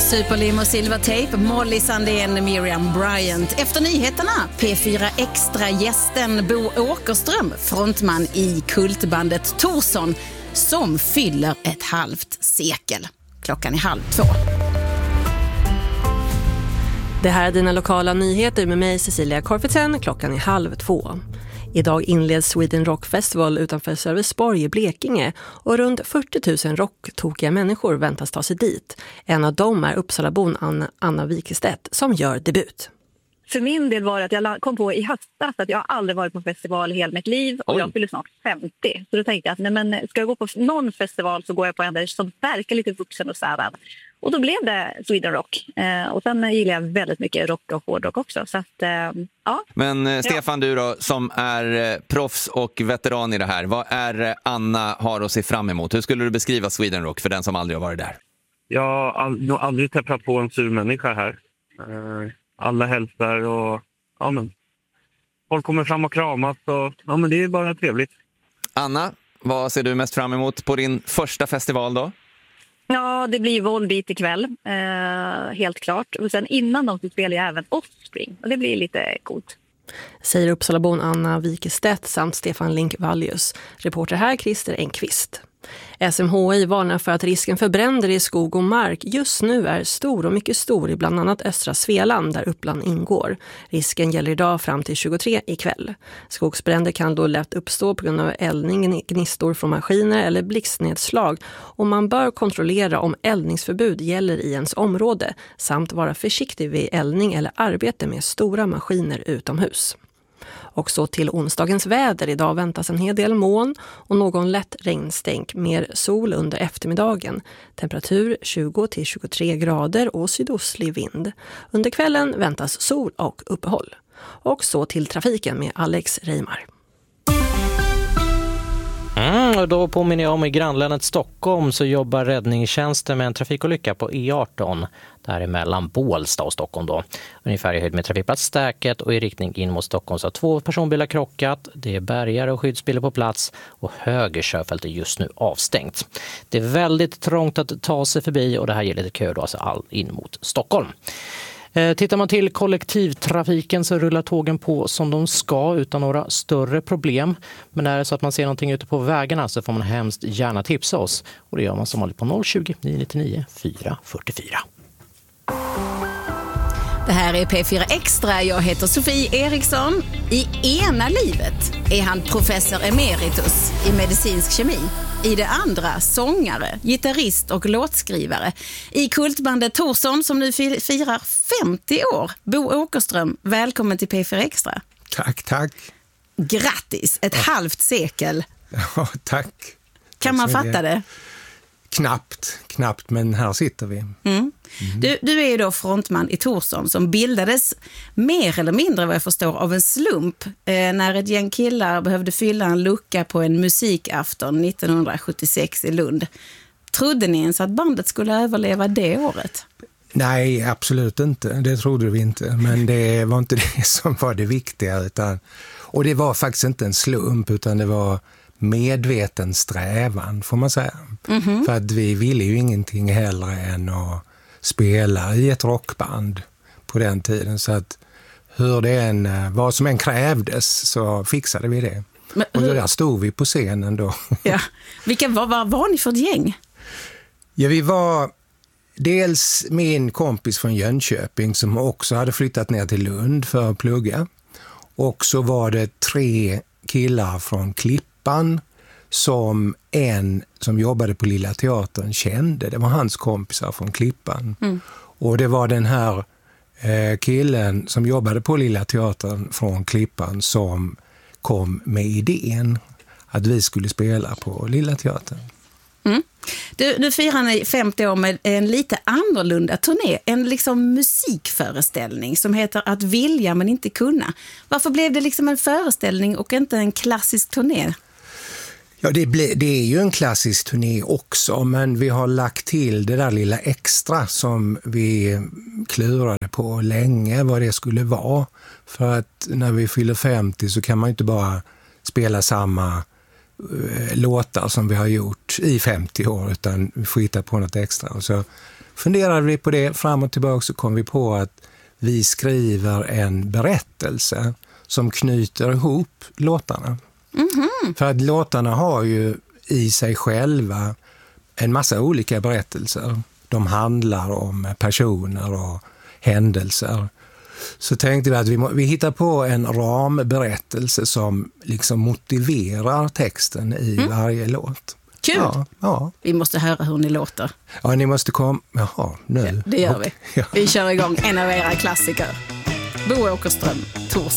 Superlimo Silvertape, Molly Sandén, Miriam Bryant. Efter nyheterna, P4 Extra-gästen Bo Åkerström, frontman i kultbandet Torsson, som fyller ett halvt sekel. Klockan är 1:30. Det här är dina lokala nyheter med mig Cecilia Korfitsen. Klockan är 1:30. Idag inleds Sweden Rock Festival utanför Sölvesborg i Blekinge och runt 40 000 rocktokiga människor väntas ta sig dit. En av dem är Uppsalabon Anna Wikestedt som gör debut. För min del var det att jag kom på i höstas att jag aldrig varit på festival i hela mitt liv och jag fyller snart 50. Så då tänkte jag att nej, men ska jag gå på någon festival så går jag på en där som verkar lite vuxen och särad. Och då blev det Sweden Rock. Och sen gillar jag väldigt mycket rock och hårdrock också. Så att, ja. Men Stefan, du då, som är proffs och veteran i det här. Vad är Anna har att se fram emot? Hur skulle du beskriva Sweden Rock för den som aldrig har varit där? Jag har nog aldrig träffat på en sur människa här. Alla hälsar och ja, men, folk kommer fram och kramas. Och, ja, men det är bara trevligt. Anna, vad ser du mest fram emot på din första festival då? Ja, det blir Volbeat ikväll, helt klart. Och sen innan de så spelar jag även Offspring. Och det blir lite coolt. Säger Uppsalabon Anna Wikestedt samt Stefan Link Vallius. Reporter här Christer Enqvist. SMHI varnar för att risken för bränder i skog och mark just nu är stor och mycket stor i bland annat östra Svealand där Uppland ingår. Risken gäller idag fram till 23 ikväll. Skogsbränder kan då lätt uppstå på grund av eldning, gnistor från maskiner eller blixtnedslag och man bör kontrollera om eldningsförbud gäller i ens område samt vara försiktig vid eldning eller arbete med stora maskiner utomhus. Och så till onsdagens väder. Idag väntas en hel del moln och någon lätt regnstänk. Mer sol under eftermiddagen. Temperatur 20-23 grader och sydostlig vind. Under kvällen väntas sol och uppehåll. Och så till trafiken med Alex Reimar. Och då påminner jag om i grannlänet Stockholm så jobbar räddningstjänsten med en trafikolycka på E18 där mellan Bålsta och Stockholm då. Ungefär i höjd med trafikplats Stäket och i riktning in mot Stockholm så har 2 personbilar krockat. Det är bärgare och skyddsbilar på plats och höger körfält är just nu avstängt. Det är väldigt trångt att ta sig förbi och det här ger lite kö då, alltså in mot Stockholm. Tittar man till kollektivtrafiken så rullar tågen på som de ska utan några större problem. Men är det så att man ser någonting ute på vägarna så får man hemskt gärna tipsa oss. Och det gör man som vanligt på 020 999 444. Det här är P4 Extra. Jag heter Sofie Eriksson. I ena livet är han professor emeritus i medicinsk kemi. I det andra sångare, gitarrist och låtskrivare. I kultbandet Torsson som nu firar 50 år. Bo Åkerström, välkommen till P4 Extra. Tack. Grattis, ett halvt sekel. Ja, tack. Kan man fatta det? Knappt, men här sitter vi. Du är ju då frontman i Torsson som bildades mer eller mindre vad jag förstår av en slump när ett gäng killar behövde fylla en lucka på en musikafton 1976 i Lund. Trodde ni ens att bandet skulle överleva det året? Nej, absolut inte. Det trodde vi inte. Men det var inte det som var det viktiga. Och det var faktiskt inte en slump utan det var medveten strävan får man säga. För att vi ville ju ingenting hellre än att spela i ett rockband på den tiden. Så att vad som än krävdes så fixade vi det. Och där stod vi på scenen då. Ja. Vad var ni för ett gäng? Ja, vi var dels min kompis från Jönköping som också hade flyttat ner till Lund för att plugga. Och så var det 3 killar från Klippan som en som jobbade på Lilla Teatern kände. Det var hans kompisar från Klippan. Och det var den här killen som jobbade på Lilla Teatern från Klippan som kom med idén att vi skulle spela på Lilla Teatern. Du firar ni 50 år med en lite annorlunda turné, en liksom musikföreställning som heter Att vilja men inte kunna. Varför blev det liksom en föreställning och inte en klassisk turné? Ja, det är ju en klassisk turné också, men vi har lagt till det där lilla extra som vi klurade på länge vad det skulle vara. För att när vi fyller 50 så kan man ju inte bara spela samma låtar som vi har gjort i 50 år utan vi får hitta på något extra. Och så funderade vi på det fram och tillbaka, så kom vi på att vi skriver en berättelse som knyter ihop låtarna. För att låtarna har ju i sig själva en massa olika berättelser. De handlar om personer och händelser. Så tänkte vi att vi hittar på en ramberättelse som liksom motiverar texten i varje låt. Kul! Ja. Vi måste höra hur ni låter. Ja, ni måste komma. Jaha, nu. Ja, det gör vi. Ja. Vi kör igång en av era klassiker. Bo Åkerström, Tors